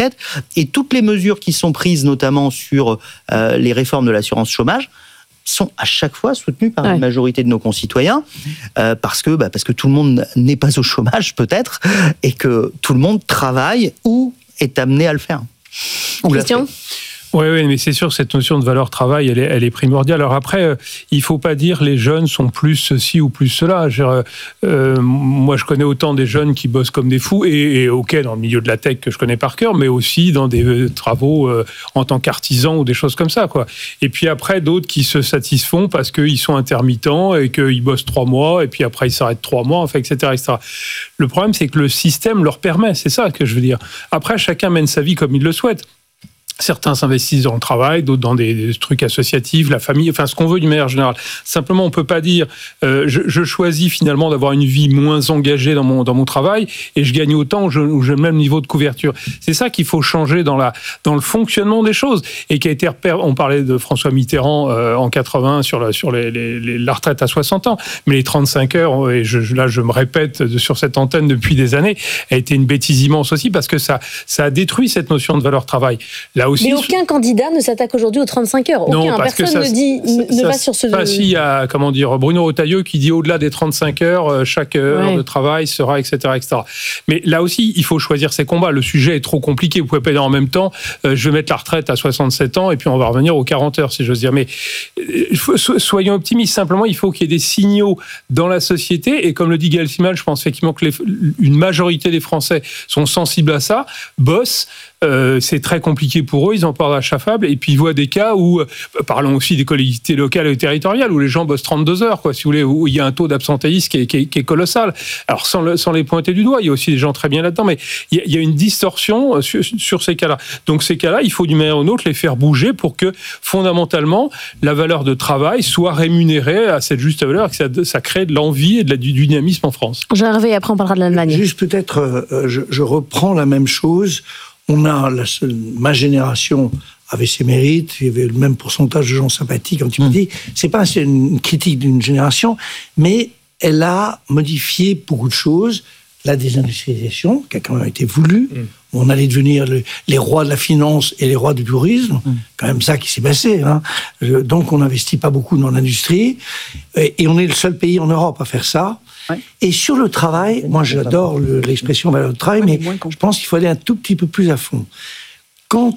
retraite. Et toutes les mesures qui sont prises, notamment sur les réformes de l'assurance chômage, sont à chaque fois soutenues par une majorité de nos concitoyens, parce que tout le monde n'est pas au chômage peut-être, et que tout le monde travaille ou est amené à le faire. Christian ? Oui, mais c'est sûr que cette notion de valeur travail, elle est primordiale. Alors après, il ne faut pas dire les jeunes sont plus ceci ou plus cela. Moi, je connais autant des jeunes qui bossent comme des fous, et ok, dans le milieu de la tech que je connais par cœur, mais aussi dans des travaux en tant qu'artisans ou des choses comme ça, quoi. Et puis après, d'autres qui se satisfont parce qu'ils sont intermittents et qu'ils bossent 3 mois, et puis après ils s'arrêtent 3 mois, enfin, etc., etc. Le problème, c'est que le système leur permet, c'est ça que je veux dire. Après, chacun mène sa vie comme il le souhaite. Certains s'investissent dans le travail, d'autres dans des trucs associatifs, la famille, enfin ce qu'on veut d'une manière générale. Simplement, on peut pas dire je choisis finalement d'avoir une vie moins engagée dans mon travail et je gagne autant ou j'ai le même niveau de couverture. C'est ça qu'il faut changer dans le fonctionnement des choses, et qui a été on parlait de François Mitterrand en 80 sur la retraite à 60 ans, mais les 35 heures, et je me répète sur cette antenne depuis des années, a été une bêtise immense aussi, parce que ça a détruit cette notion de valeur travail. Là aussi, mais aucun candidat ne s'attaque aujourd'hui aux 35 heures. Aucun. Personne ne va sur ce... Si, il y a, Bruno Retailleau qui dit au-delà des 35 heures, chaque heure de travail sera, etc., etc. Mais là aussi, il faut choisir ses combats. Le sujet est trop compliqué. Vous pouvez pas dire en même temps, je vais mettre la retraite à 67 ans et puis on va revenir aux 40 heures, si j'ose dire. Mais soyons optimistes. Simplement, il faut qu'il y ait des signaux dans la société. Et comme le dit Gaël Simal, je pense effectivement que une majorité des Français sont sensibles à ça, bossent. C'est très compliqué pour eux, ils en parlent acchafables, et puis ils voient des cas où, parlons aussi des collectivités locales et territoriales, où les gens bossent 32 heures, quoi, si vous voulez, où il y a un taux d'absentéisme qui est colossal. Alors sans les pointer du doigt, il y a aussi des gens très bien là-dedans, mais il y a une distorsion sur ces cas-là. Donc ces cas-là, il faut d'une manière ou d'une autre les faire bouger pour que fondamentalement la valeur de travail soit rémunérée à cette juste valeur, que ça crée de l'envie et du dynamisme en France. Jean-Hervé, après on parlera de l'Allemagne. Juste peut-être, je reprends la même chose. On a, ma génération avait ses mérites, il y avait le même pourcentage de gens sympathiques, antipathiques. C'est pas une critique d'une génération, mais elle a modifié beaucoup de choses. La désindustrialisation, qui a quand même été voulue. On allait devenir les rois de la finance et les rois du tourisme. Quand même ça qui s'est passé. Hein. Donc on n'investit pas beaucoup dans l'industrie. Et on est le seul pays en Europe à faire ça. Ouais. Et sur le travail, moi j'adore l'expression valeur de travail, mais je pense qu'il faut aller un tout petit peu plus à fond. Quand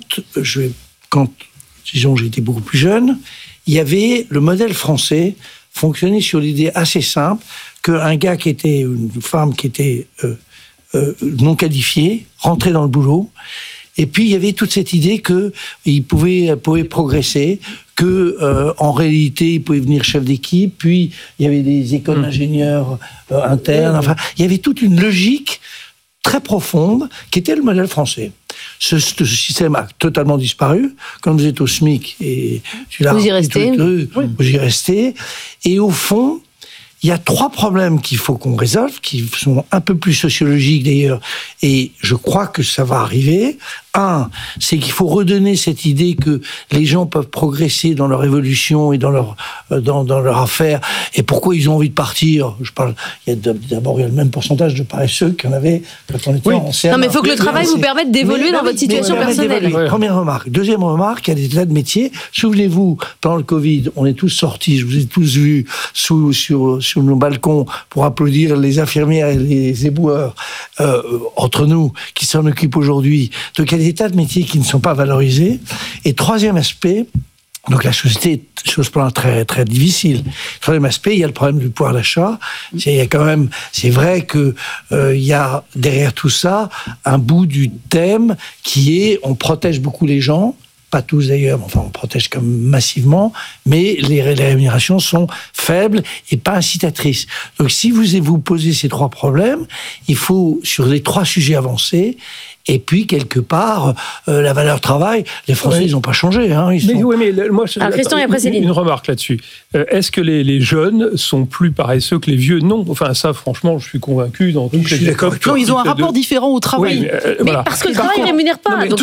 disons, j'étais beaucoup plus jeune, il y avait le modèle français fonctionnait sur l'idée assez simple qu'un gars une femme qui était non qualifiée rentrait dans le boulot. Et puis il y avait toute cette idée qu'il pouvait progresser, en réalité il pouvait devenir chef d'équipe. Puis il y avait des écoles d'ingénieurs internes. Enfin, il y avait toute une logique très profonde qui était le modèle français. Ce système a totalement disparu. Quand vous êtes au SMIC et vous y restez. Vous y restez. Et au fond, il y a 3 problèmes qu'il faut qu'on résolve, qui sont un peu plus sociologiques d'ailleurs, et je crois que ça va arriver. Un, c'est qu'il faut redonner cette idée que les gens peuvent progresser dans leur évolution et dans leur affaire. Et pourquoi ils ont envie de partir ? D'abord, il y a le même pourcentage de paresseux qu'il y en avait quand on était en CM1. Non, mais il faut que le travail vous permette d'évoluer dans votre situation personnelle. Première remarque. Deuxième remarque, il y a des tas de métiers. Souvenez-vous, pendant le Covid, on est tous sortis, je vous ai tous vus sur nos balcons pour applaudir les infirmières et les éboueurs entre nous qui s'en occupent aujourd'hui. Donc il y a des tas de métiers qui ne sont pas valorisés. Et troisième aspect, donc la société est sur ce plan très très difficile. Troisième aspect, il y a le problème du pouvoir d'achat. C'est vrai que il y a derrière tout ça un bout du thème qui est on protège beaucoup les gens. Pas tous d'ailleurs, enfin on protège quand même massivement, mais les rémunérations sont faibles et pas incitatrices. Donc si vous posez ces 3 problèmes, il faut sur les 3 sujets avancer. Et puis, quelque part, la valeur travail, les Français, ils n'ont pas changé. Hein, moi, Christian, et après Céline. Une remarque là-dessus. Est-ce que les jeunes sont plus paresseux que les vieux ? Non. Enfin, ça, franchement, je suis convaincu dans toutes les écoles. Non, ils ont un rapport différent au travail. Oui, mais parce que le travail ne rémunère pas. Donc,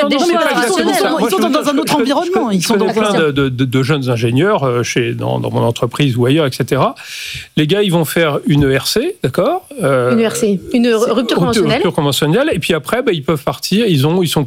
ils sont dans un autre environnement. Je connais plein de jeunes ingénieurs dans mon entreprise ou ailleurs, etc. Les gars, ils vont faire une ERC, d'accord ? Une ERC, une rupture conventionnelle. Et puis après, ils peuvent partir. Ils sont